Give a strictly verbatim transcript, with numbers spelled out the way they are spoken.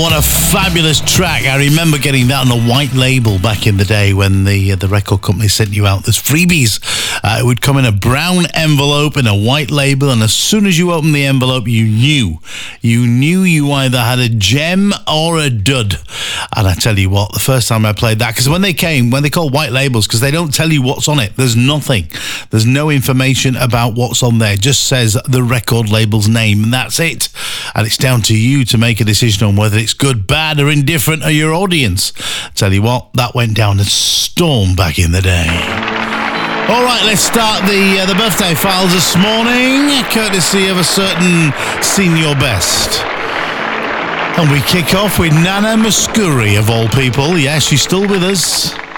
What a fabulous track. I remember getting that on a white label back in the day when the uh, the record company sent you out as freebies. Uh, it would come in a brown envelope in a white label, and as soon as you opened the envelope, you knew. You knew you either had a gem or a dud. And I tell you what, the first time I played that, because when they came, when they call white labels, because they don't tell you what's on it, there's nothing. There's no information about what's on there. It just says the record label's name, and that's it. And it's down to you to make a decision on whether it's good, bad, or indifferent, or your audience. Tell you what, that went down a storm back in the day. All right, let's start the uh, the birthday files this morning, courtesy of a certain Senior Best. And we kick off with Nana Muscuri, of all people. Yeah, she's still with us.